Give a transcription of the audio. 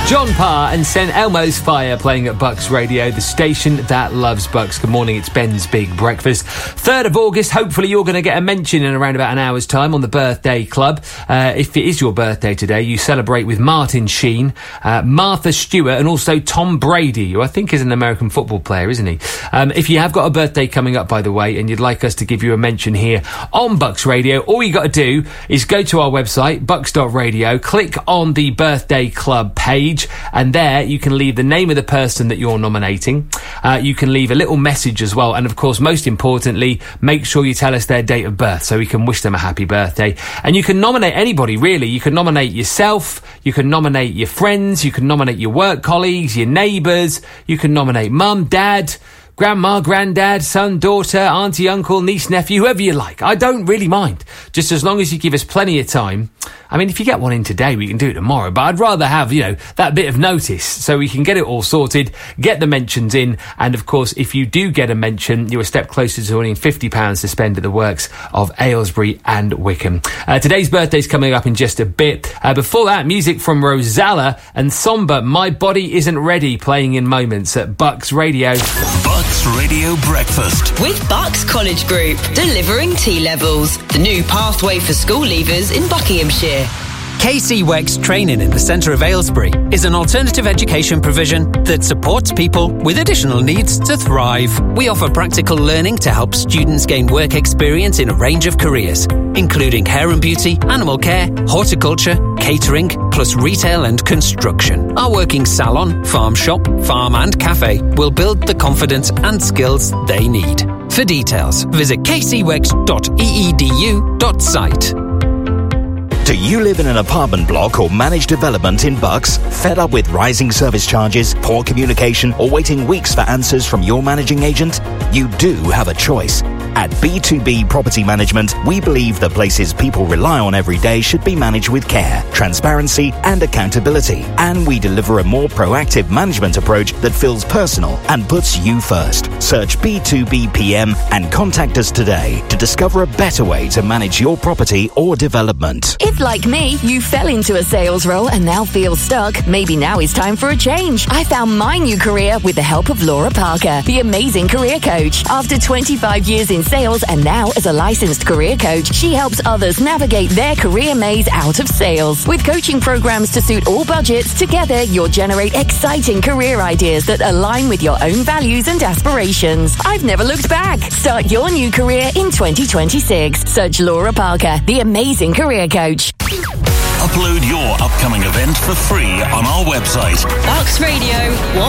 John Parr and St Elmo's Fire playing at Bucks Radio, the station that loves Bucks. Good morning, it's Ben's Big Breakfast. 3rd of August, hopefully you're going to get a mention in around about an hour's time on the Birthday Club. If it is your birthday today, you celebrate with Martin Sheen, Martha Stewart and also Tom Brady, who I think is an American football player, isn't he? If you have got a birthday coming up, by the way, and you'd like us to give you a mention here on Bucks Radio, all you got to do is go to our website, bucks.radio, click on the Birthday Club page, and there you can leave the name of the person that you're nominating. You can leave a little message as well, and of course, most importantly, make sure you tell us their date of birth so we can wish them a happy birthday. And you can nominate anybody, really. You can nominate yourself, you can nominate your friends, you can nominate your work colleagues, your neighbours, you can nominate mum, dad, grandma, granddad, son, daughter, auntie, uncle, niece, nephew, whoever you like. I don't really mind, just as long as you give us plenty of time. I mean, if you get one in today, we can do it tomorrow, but I'd rather have, that bit of notice so we can get it all sorted, get the mentions in, and of course, if you do get a mention, you're a step closer to winning £50 to spend at the works of Aylesbury and Wickham. Today's birthday's coming up in just a bit. Before that, music from Rosella and Somber, My Body Isn't Ready, playing in moments at Bucks Radio. Bucks Radio Breakfast. With Bucks College Group, delivering T-levels, the new pathway for school leavers in Buckinghamshire. KC Wex Training in the centre of Aylesbury is an alternative education provision that supports people with additional needs to thrive. We offer practical learning to help students gain work experience in a range of careers, including hair and beauty, animal care, horticulture, catering, plus retail and construction. Our working salon, farm shop, farm and cafe will build the confidence and skills they need. For details, visit kcwex.eedu.site. Do you live in an apartment block or managed development in Bucks? Fed up with rising service charges, poor communication, or waiting weeks for answers from your managing agent? You do have a choice. At B2B Property Management, we believe the places people rely on every day should be managed with care, transparency, and accountability. And we deliver a more proactive management approach that feels personal and puts you first. Search B2B PM and contact us today to discover a better way to manage your property or development. If, like me, you fell into a sales role and now feel stuck, maybe now is time for a change. I found my new career with the help of Laura Parker, the amazing career coach. After 25 years in sales and now as a licensed career coach, she helps others navigate their career maze out of sales. With coaching programs to suit all budgets, together you'll generate exciting career ideas that align with your own values and aspirations. I've never looked back. Start your new career in 2026. Search Laura Parker, the amazing career coach. Upload your upcoming event for free on our website. Bucks Radio.